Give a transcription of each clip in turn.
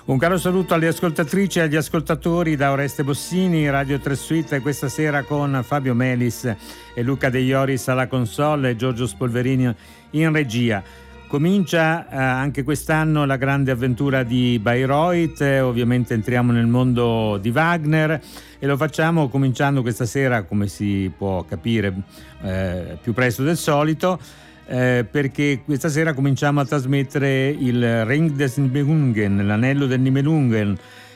Un caro saluto alle ascoltatrici e agli ascoltatori da Oreste Bossini, Radio 3 Suite, questa sera con Fabio Melis e Luca De Ioris alla console e Giorgio Spolverini in regia. Comincia anche quest'anno la grande avventura di Bayreuth, ovviamente entriamo nel mondo di Wagner e lo facciamo cominciando questa sera, come si può capire, più presto del solito, perché questa sera cominciamo a trasmettere il Ring des Nibelungen, l'anello del Nibelungen,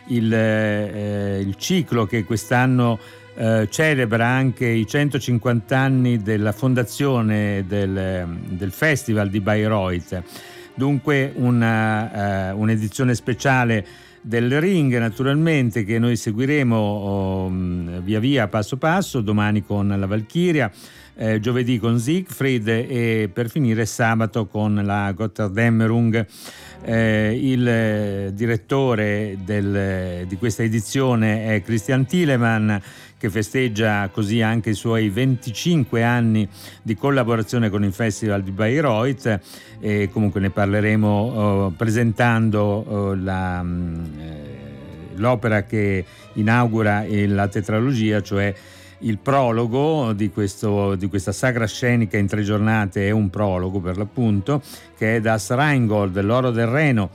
il ciclo che quest'anno celebra anche i 150 anni della fondazione del Festival di Bayreuth. Dunque un'edizione speciale del Ring, naturalmente, che noi seguiremo via via, passo passo, domani con la Valchiria, giovedì con Siegfried e per finire sabato con la Götterdämmerung. Il direttore di questa edizione è Christian Thielemann, che festeggia così anche i suoi 25 anni di collaborazione con il Festival di Bayreuth, e comunque ne parleremo presentando l'opera che inaugura la tetralogia, cioè il prologo di questa sagra scenica in 3 giornate. È un prologo per l'appunto, che è Das Rheingold, l'oro del Reno.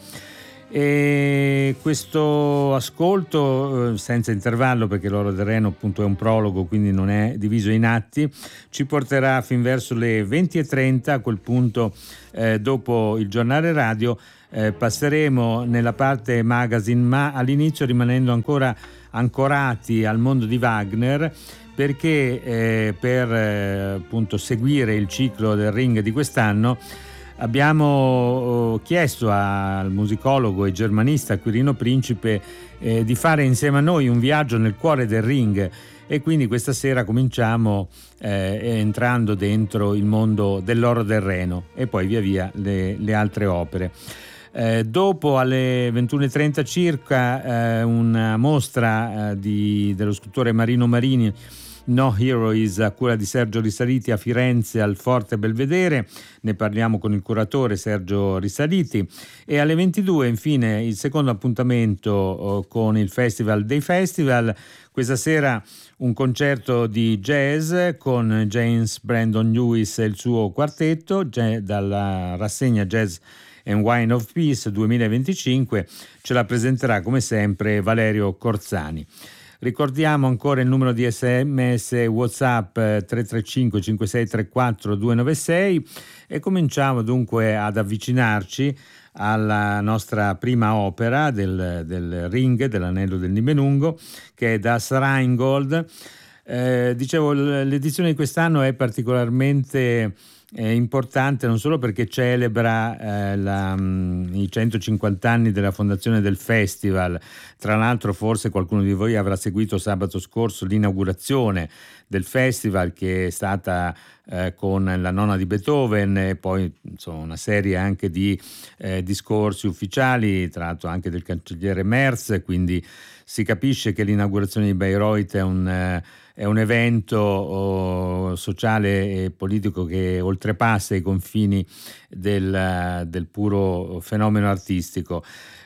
E questo ascolto senza intervallo, perché l'oro del Reno appunto è un prologo, quindi non è diviso in atti, ci porterà fin verso le 20:30. A quel punto, dopo il giornale radio, passeremo nella parte magazine, ma all'inizio rimanendo ancora ancorati al mondo di Wagner, perché per appunto seguire il ciclo del Ring di quest'anno abbiamo chiesto al musicologo e germanista Quirino Principe di fare insieme a noi un viaggio nel cuore del Ring, e quindi questa sera cominciamo entrando dentro il mondo dell'oro del Reno e poi via via le altre opere. Dopo, alle 21:30 circa, una mostra dello scultore Marino Marini, No Heroes, a cura di Sergio Risaliti, a Firenze al Forte Belvedere. Ne parliamo con il curatore Sergio Risaliti. E alle 22 infine il secondo appuntamento con il Festival dei Festival. Questa sera un concerto di jazz con James Brandon Lewis e il suo quartetto, dalla rassegna Jazz and Wine of Peace 2025. Ce la presenterà come sempre Valerio Corzani. Ricordiamo ancora il numero di SMS WhatsApp 335 5634 296 e cominciamo dunque ad avvicinarci alla nostra prima opera del Ring, dell'anello del Nibelungo, che è Das Rheingold. Dicevo, l'edizione di quest'anno è particolarmente importante non solo perché celebra i 150 anni della fondazione del festival. Tra l'altro, forse qualcuno di voi avrà seguito sabato scorso l'inaugurazione del festival, che è stata con la nona di Beethoven, e poi insomma una serie anche di discorsi ufficiali, tra l'altro anche del cancelliere Merz, quindi si capisce che l'inaugurazione di Bayreuth è un evento sociale e politico che oltrepassa i confini del puro fenomeno artistico.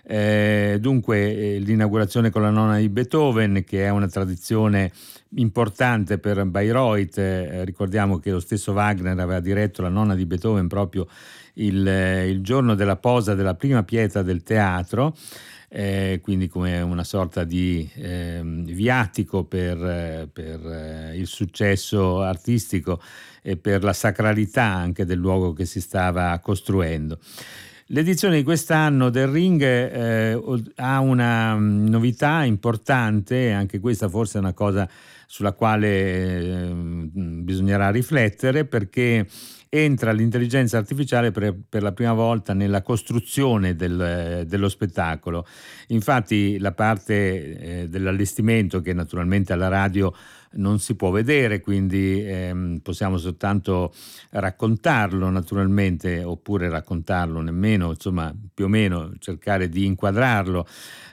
Dunque l'inaugurazione con la nona di Beethoven, che è una tradizione importante per Bayreuth. Ricordiamo che lo stesso Wagner aveva diretto la nona di Beethoven proprio il giorno della posa della prima pietra del teatro. Quindi come una sorta di viatico per il successo artistico e per la sacralità anche del luogo che si stava costruendo. L'edizione di quest'anno del Ring ha una novità importante, anche questa forse è una cosa sulla quale bisognerà riflettere, perché entra l'intelligenza artificiale per la prima volta nella costruzione dello spettacolo. Infatti la parte dell'allestimento, che naturalmente alla radio non si può vedere, quindi possiamo soltanto raccontarlo naturalmente, oppure raccontarlo nemmeno, insomma più o meno cercare di inquadrarlo.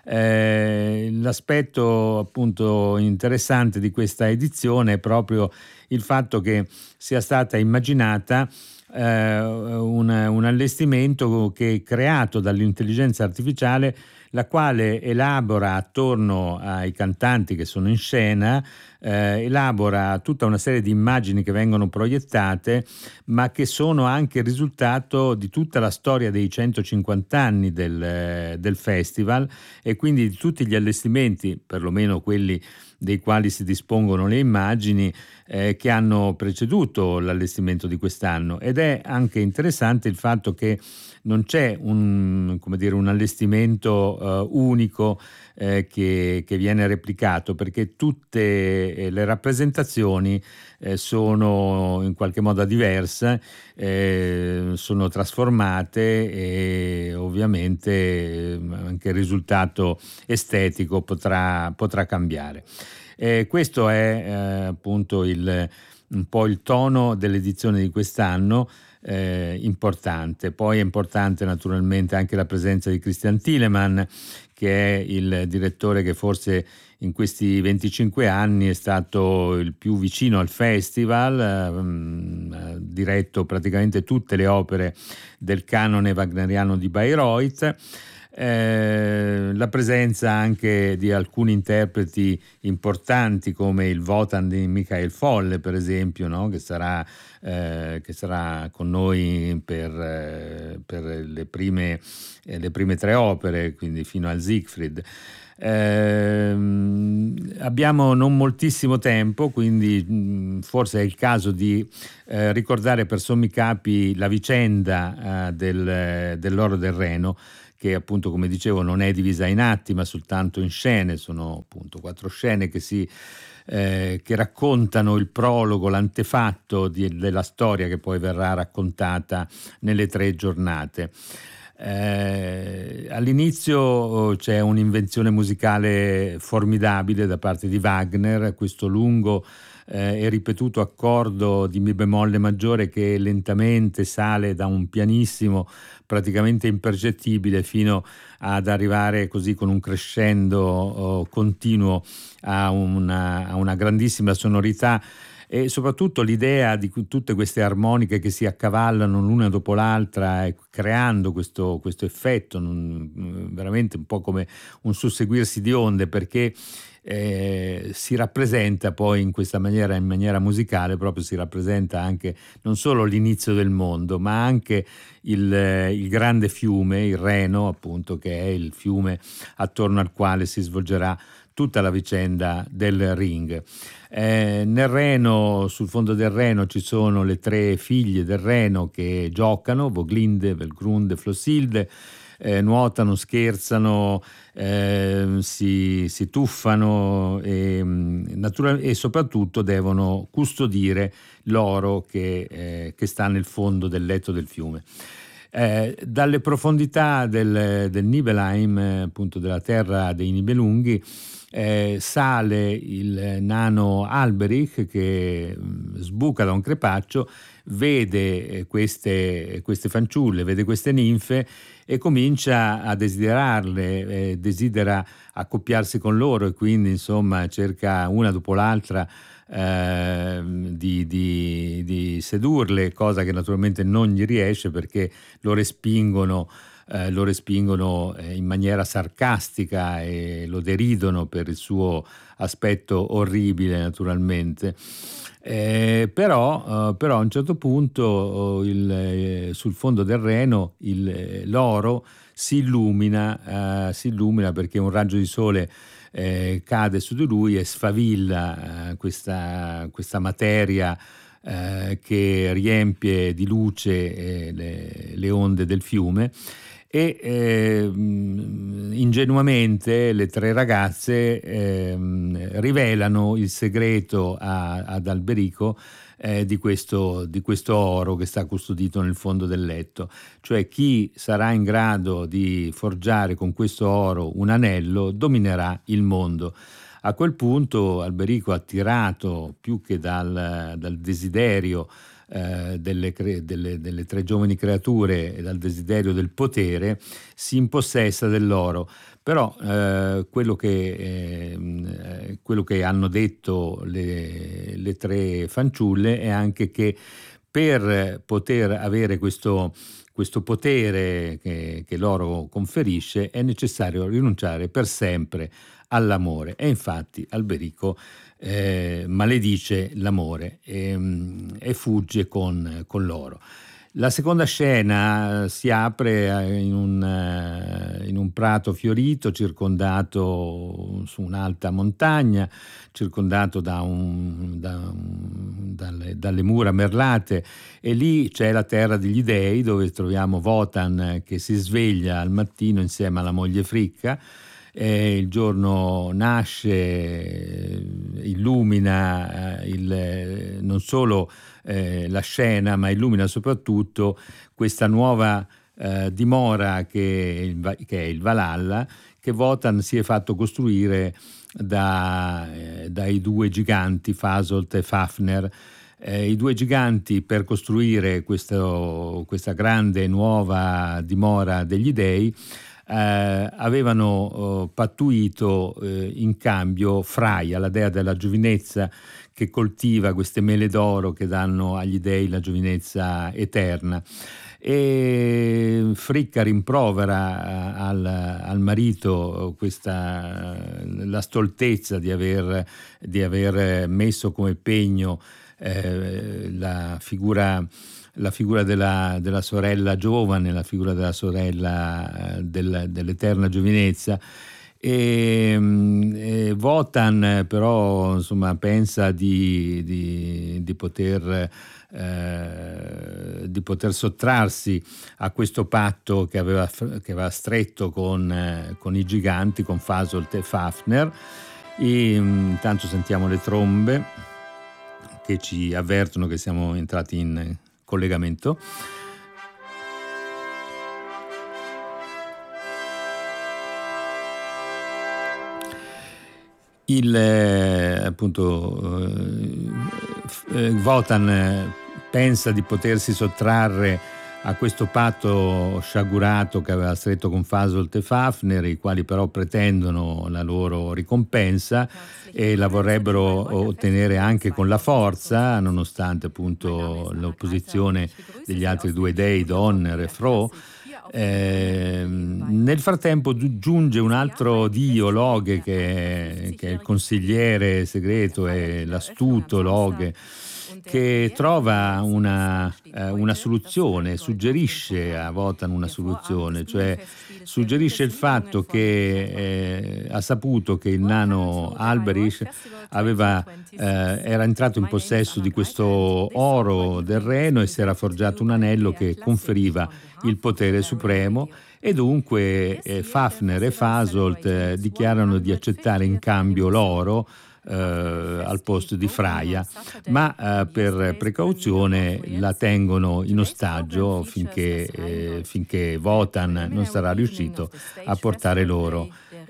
L'aspetto appunto interessante di questa edizione è proprio il fatto che sia stata immaginata un allestimento che è creato dall'intelligenza artificiale, la quale elabora attorno ai cantanti che sono in scena, elabora tutta una serie di immagini che vengono proiettate, ma che sono anche il risultato di tutta la storia dei 150 anni del festival, e quindi di tutti gli allestimenti, perlomeno quelli dei quali si dispongono le immagini, che hanno preceduto l'allestimento di quest'anno. Ed è anche interessante il fatto che non c'è un allestimento unico che viene replicato, perché tutte le rappresentazioni sono in qualche modo diverse, sono trasformate, e ovviamente anche il risultato estetico potrà cambiare. Questo è appunto un po' il tono dell'edizione di quest'anno, importante. Poi è importante naturalmente anche la presenza di Christian Thielemann, che è il direttore che forse in questi 25 anni è stato il più vicino al festival, ha diretto praticamente tutte le opere del canone wagneriano di Bayreuth. La presenza anche di alcuni interpreti importanti come il Wotan di Michael Folle, per esempio, no? che sarà con noi per le prime tre opere, quindi fino al Siegfried. Abbiamo non moltissimo tempo, quindi forse è il caso di ricordare per sommi capi la vicenda dell'Oro del Reno, che appunto, come dicevo, non è divisa in atti ma soltanto in scene. Sono appunto 4 scene che raccontano il prologo, l'antefatto della storia che poi verrà raccontata nelle 3 giornate. All'inizio c'è un'invenzione musicale formidabile da parte di Wagner, questo lungo e ripetuto accordo di mi bemolle maggiore che lentamente sale da un pianissimo praticamente impercettibile fino ad arrivare così con un crescendo continuo a una grandissima sonorità, e soprattutto l'idea di tutte queste armoniche che si accavallano l'una dopo l'altra, creando questo effetto veramente un po' come un susseguirsi di onde, perché si rappresenta poi in maniera musicale, proprio si rappresenta anche non solo l'inizio del mondo, ma anche il grande fiume, il Reno, appunto, che è il fiume attorno al quale si svolgerà tutta la vicenda del Ring. Nel Reno, sul fondo del Reno, ci sono le 3 figlie del Reno che giocano, Voglinde, Velgrunde, Flossilde, nuotano, scherzano, si tuffano e soprattutto devono custodire l'oro che sta nel fondo del letto del fiume. Dalle profondità del Nibelheim, appunto della terra dei Nibelunghi, sale il nano Alberich che sbuca da un crepaccio, vede queste fanciulle, vede queste ninfe e comincia a desiderarle, desidera accoppiarsi con loro, e quindi insomma cerca una dopo l'altra di sedurle, cosa che naturalmente non gli riesce perché lo respingono in maniera sarcastica e lo deridono per il suo aspetto orribile, naturalmente. Però a un certo punto sul fondo del Reno l'oro si illumina perché un raggio di sole cade su di lui e sfavilla questa materia che riempie di luce le onde del fiume, e ingenuamente le 3 ragazze rivelano il segreto ad Alberico di questo oro che sta custodito nel fondo del letto, cioè chi sarà in grado di forgiare con questo oro un anello dominerà il mondo. A quel punto Alberico, attirato più che dal desiderio delle 3 giovani creature e dal desiderio del potere, si impossessa dell'oro. Però quello che hanno detto le 3 fanciulle è anche che per poter avere questo potere che l'oro conferisce è necessario rinunciare per sempre all'amore. E infatti Alberico maledice l'amore e fugge con l'oro. La seconda scena si apre in un prato fiorito, circondato su un'alta montagna, circondato dalle mura merlate, e lì c'è la terra degli dei, dove troviamo Wotan che si sveglia al mattino insieme alla moglie Fricca. Il giorno nasce, illumina non solo la scena, ma illumina soprattutto questa nuova dimora che è il Valhalla, che Wotan si è fatto costruire dai due giganti Fasolt e Fafner. I due giganti, per costruire questa grande nuova dimora degli dei, avevano pattuito in cambio Freya, la dea della giovinezza, che coltiva queste mele d'oro che danno agli dei la giovinezza eterna. E Fricca rimprovera al marito la stoltezza di aver messo come pegno la figura della sorella giovane, la figura della sorella dell'eterna giovinezza. E Wotan però pensa di poter sottrarsi a questo patto che aveva stretto con i giganti, con Fasolt e Fafner. E intanto sentiamo le trombe che ci avvertono che siamo entrati in collegamento. Wotan pensa di potersi sottrarre a questo patto sciagurato che aveva stretto con Fasolt e Fafner, i quali però pretendono la loro ricompensa e la vorrebbero ottenere anche con la forza, nonostante appunto l'opposizione degli altri due dei, Donner e Fro. Nel frattempo giunge un altro dio, Loge, che è il consigliere segreto, e l'astuto Loge, che trova una soluzione, suggerisce a Wotan una soluzione, cioè suggerisce il fatto che ha saputo che il nano Alberich era entrato in possesso di questo oro del Reno e si era forgiato un anello che conferiva il potere supremo, e dunque Fafner e Fasolt dichiarano di accettare in cambio l'oro al posto di Freya, ma per precauzione la tengono in ostaggio finché Wotan non sarà riuscito a portare l'oro.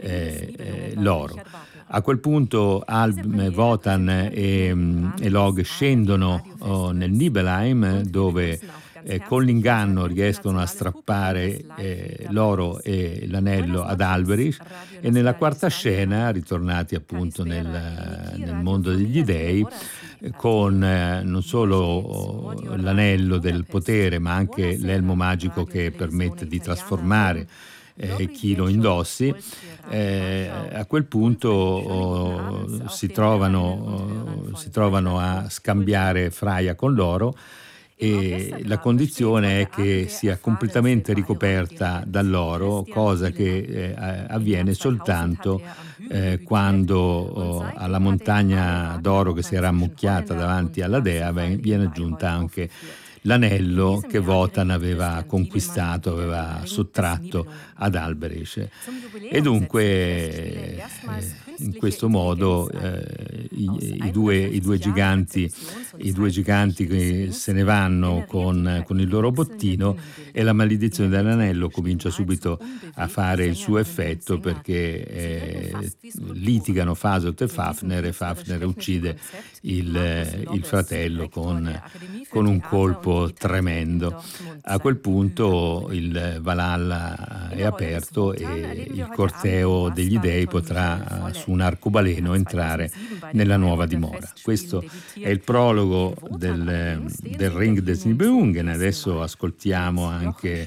A quel punto Wotan e Log scendono nel Nibelheim, dove con l'inganno riescono a strappare l'oro e l'anello ad Alberich, e nella quarta scena, ritornati appunto nel mondo degli dei, con non solo l'anello del potere, ma anche l'elmo magico che permette di trasformare chi lo indossi, a quel punto si trovano a scambiare Freya con l'oro, e la condizione è che sia completamente ricoperta dall'oro, cosa che avviene soltanto quando alla montagna d'oro che si era ammucchiata davanti alla dea viene aggiunta anche l'anello che Wotan aveva conquistato, aveva sottratto ad Alberich. E dunque in questo modo i due giganti che se ne vanno con il loro bottino, e la maledizione dell'anello comincia subito a fare il suo effetto, perché litigano Fasolt e Fafner uccide il fratello con un colpo tremendo. A quel punto il Valhalla è aperto e il corteo degli dei potrà su un arcobaleno entrare nella nella nuova dimora. Questo è il prologo del Ring des Nibelungen. Adesso ascoltiamo anche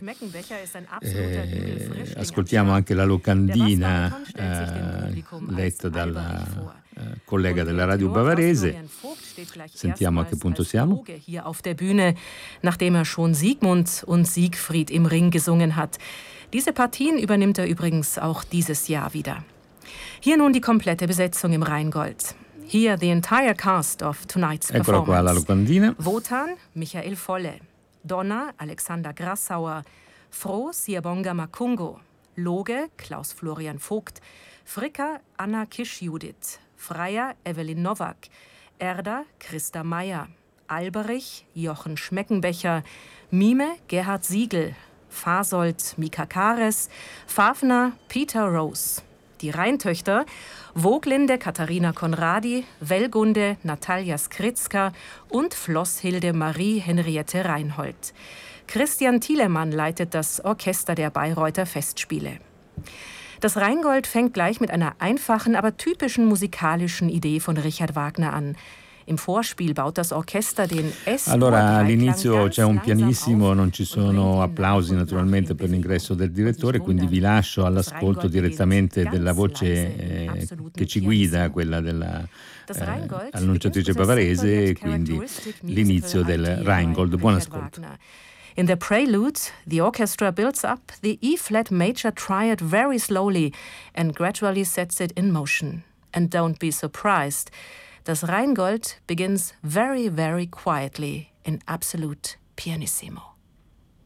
la locandina letta dalla collega della radio bavarese. Sentiamo a che punto siamo. Hier auf der Bühne, nachdem schon Siegmund und Siegfried im Ring gesungen hat. Diese Partien übernimmt übrigens auch dieses Jahr wieder. Hier nun die komplette Besetzung im Rheingold. Here the entire cast of tonight's performance. Eccola qua la locandina. Wotan, Michael Volle. Donna, Alexander Grassauer. Froh, Siabonga Makungo. Loge, Klaus Florian Vogt. Fricker, Anna Kisch-Judith. Freier, Evelyn Nowak. Erda, Christa Meyer. Alberich, Jochen Schmeckenbecher. Mime, Gerhard Siegel. Fasold, Mika Kares. Fafner, Peter Rose. Die Rheintöchter, Voglinde Katharina Konradi, Wellgunde Natalia Skritzka und Flosshilde Marie Henriette Reinhold. Christian Thielemann leitet das Orchester der Bayreuther Festspiele. Das Rheingold fängt gleich mit einer einfachen, aber typischen musikalischen Idee von Richard Wagner an. Im Vorspiel baut das Orchester den Allora all'inizio c'è un pianissimo, non ci sono applausi naturalmente per l'ingresso del direttore, quindi vi lascio all'ascolto direttamente della voce che ci guida, quella della annunciatrice bavarese, e quindi l'inizio del Rheingold. Buon ascolto. In the prelude, the orchestra builds up the E-flat major triad very slowly and gradually sets it in motion. And don't be surprised. Das Rheingold begins very, very quietly in absolute pianissimo.